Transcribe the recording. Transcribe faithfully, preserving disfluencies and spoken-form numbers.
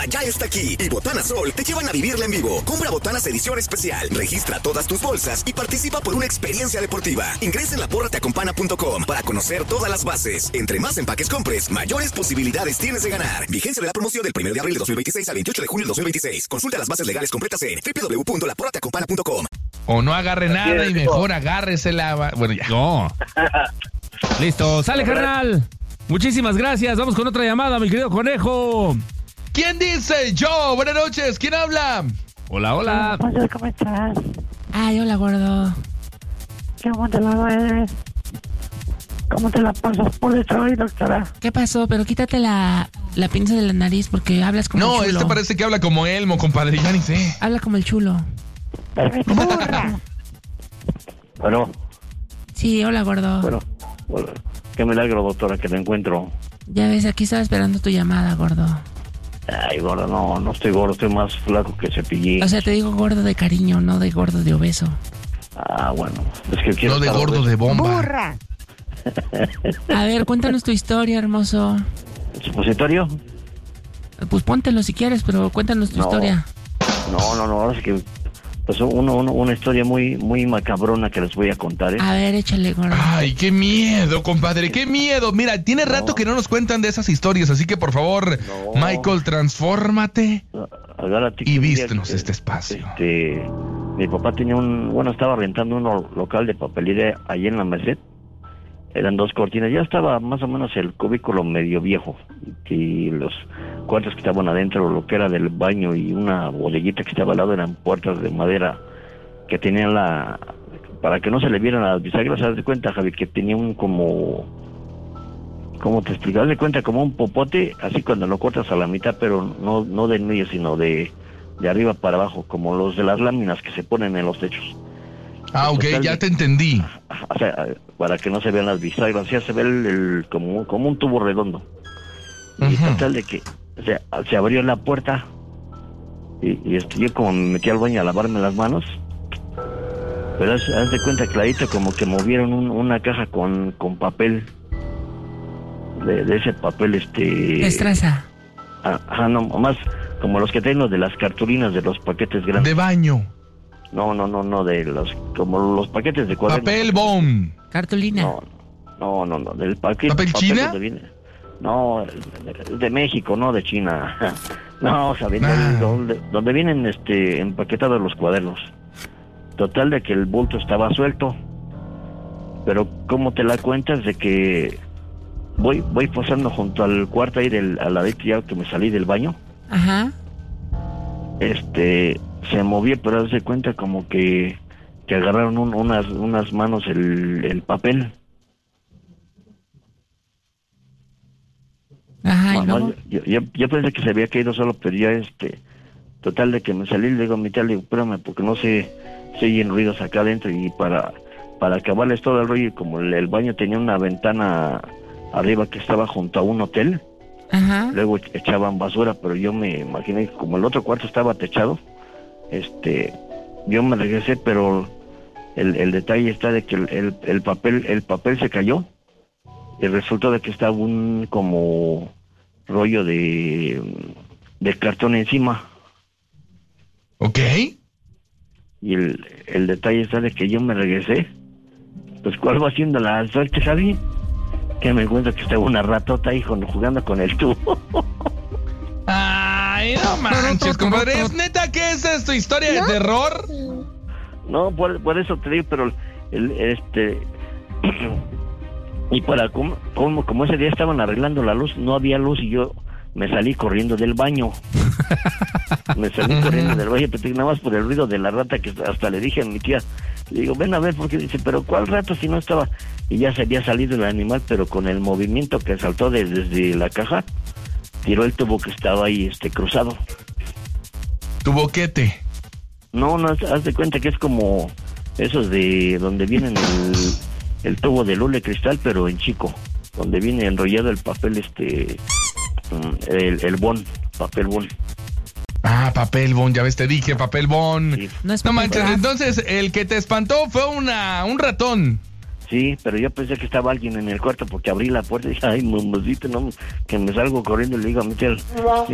ya está aquí y Botana Sol te llevan a vivirla en vivo. Compra Botanas edición especial, registra todas tus bolsas y participa por una experiencia deportiva. Ingresa en la porra te acompaña punto com para conocer todas las bases. Entre más empaques compres, mayores posibilidades tienes de ganar. Vigencia de la promoción del primero de abril de dos mil veintiséis al veintiocho de junio de dos mil veintiséis. Consulta las bases legales completas en doble u doble u doble u punto la porra te acompaña punto com. O no agarre nada y mejor agárresela. Bueno, ya. No. Listo, sale, carnal. Muchísimas gracias. Vamos con otra llamada, mi querido conejo. ¿Quién dice? Yo. Buenas noches. ¿Quién habla? Hola, hola. Hola, ¿cómo estás? Ay, hola, gordo. ¿Cómo te la ves? ¿Cómo te la pasas por Detroit, doctora? ¿Qué pasó? Pero quítate la, la pinza de la nariz porque hablas como No, el chulo. este parece que habla como Elmo, compadre. Ya ni sé. Habla como el chulo. ¡Burra! Bueno, Sí, hola, gordo. bueno, bueno, qué milagro, doctora, que te encuentro. Ya ves, aquí estaba esperando tu llamada, gordo. Ay, gordo, no, no estoy gordo, estoy más flaco que Cepillín. O sea, te digo gordo de cariño, no de gordo de obeso. Ah, bueno, es que quiero No de estar gordo obeso. de bomba. ¡Burra! A ver, cuéntanos tu historia, hermoso. ¿Supositorio? Pues póntelo si quieres, pero cuéntanos tu No. historia. No, no, no, ahora sí que... Pues uno, uno, una historia muy muy macabrona que les voy a contar, ¿eh? A ver, échale, gordo. Ay, qué miedo, compadre, qué miedo. Mira, tiene rato No. que no nos cuentan de esas historias, así que por favor, No. Michael, transfórmate Agárrate y que un día, vístenos este, este espacio. Este, mi papá tenía un... Bueno, estaba rentando un local de papelería allí en la Merced. Eran dos cortinas. Ya estaba más o menos el cubículo medio viejo. Y los cuartos que estaban adentro, lo que era del baño y una bodeguita que estaba al lado, eran puertas de madera que tenían la... Para que no se le vieran las bisagras, haz de cuenta, Javi, que tenía un como... ¿Cómo te explico? Haz de cuenta como un popote, así cuando lo cortas a la mitad, pero no, no del medio, sino de, de arriba para abajo, como los de las láminas que se ponen en los techos. Ah, ok, ya te entendí. O sea, para que no se vean las bisagras, ya se ve el, el- como, como un tubo redondo. Y Ujú. total de que, o sea, se abrió la puerta y, y este, yo como me metí al baño a lavarme las manos, pero haz, haz de cuenta clarito como que movieron un- una caja con, con papel, de, de ese papel, este... Estraza. Ajá, no, más como los que tienen los de las cartulinas de los paquetes grandes. De baño. No, no, no, no, de los, como los paquetes de cuadernos. Papel bomb. Cartulina. No, no, no, no, del paquete. ¿Papel China? donde viene. No, de, de México, no de China. No, o sea, viene Ah. donde, donde vienen este empaquetados los cuadernos. Total de que el bulto estaba suelto. Pero ¿cómo te la cuentas de que voy voy pasando junto al cuarto ahí del al ladito ya que me salí del baño? Ajá. Este se movía, pero haz de cuenta como que que agarraron un- unas unas manos el, el papel. Ajá, y Mamá, luego. yo, yo, yo pensé que se había caído solo, pero ya este, total de que me salí, le digo a mi tía, le digo, espérame, porque no sé, se oyen ruidos acá adentro y para, para acabarles todo el rollo, y como el, el baño tenía una ventana arriba que estaba junto a un hotel, Ajá. luego echaban basura, pero yo me imaginé que como el otro cuarto estaba techado, este, yo me regresé, pero el, el detalle está de que el, el, el papel, el papel se cayó. Y resultó de que estaba un como rollo de, de cartón encima. Ok. Y el, el detalle está de que yo me regresé. Pues cuál va siendo la suerte, Javi, que me encuentro que estaba una ratota ahí con- jugando con el tubo. Ay, no manches, compadre. ¿Es neta que esa es tu historia de terror? No, por, por eso te digo, pero el, este... y para como, como, como ese día estaban arreglando la luz, no había luz y yo me salí corriendo del baño. Me salí corriendo del baño, pero nada más por el ruido de la rata que hasta le dije a mi tía. Le digo, ven a ver, porque dice, pero ¿cuál rata si no estaba? Y ya se había salido el animal, pero con el movimiento que saltó de- desde la caja, tiró el tubo que estaba ahí este cruzado. Tu boquete. No, no, haz, haz de cuenta que es como esos de donde vienen el, el tubo de lule cristal, pero en chico, donde viene enrollado el papel, este, mm, el, el bon, papel bon. Ah, papel bon, ya ves, te dije, papel bon. Sí. No es No papel manches, craft. entonces el que te espantó fue una un ratón. Sí, pero yo pensé que estaba alguien en el cuarto porque abrí la puerta y dije, ay, mamacita, no, que me salgo corriendo y le digo a mi tía,